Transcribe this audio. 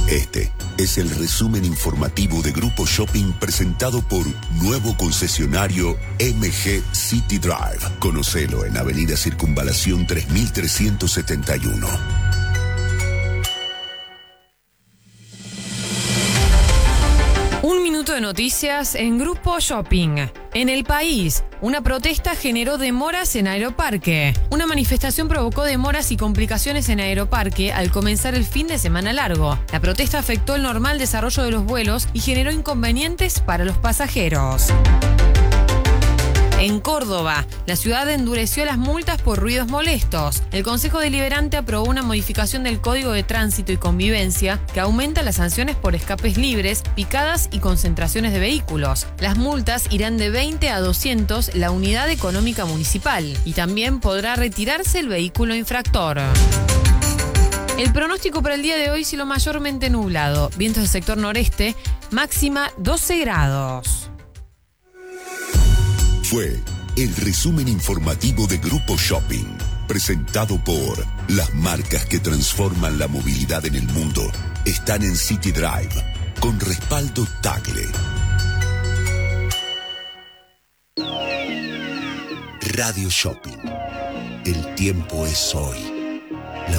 Este es el resumen informativo de Grupo Shopping presentado por nuevo concesionario MG City Drive. Conocelo en Avenida Circunvalación 3371. Un minuto de noticias en Grupo Shopping. En el país, una protesta generó demoras en Aeroparque. Una manifestación provocó demoras y complicaciones en Aeroparque al comenzar el fin de semana largo. La protesta afectó el normal desarrollo de los vuelos y generó inconvenientes para los pasajeros. En Córdoba, la ciudad endureció las multas por ruidos molestos. El Consejo Deliberante aprobó una modificación del Código de Tránsito y Convivencia que aumenta las sanciones por escapes libres, picadas y concentraciones de vehículos. Las multas irán de 20 a 200 la unidad económica municipal y también podrá retirarse el vehículo infractor. El pronóstico para el día de hoy, cielo mayormente nublado, vientos del sector noreste, máxima 12 grados. Fue el resumen informativo de Grupo Shopping, presentado por las marcas que transforman la movilidad en el mundo. Están en City Drive, con respaldo Tagle. Radio Shopping. El tiempo es hoy.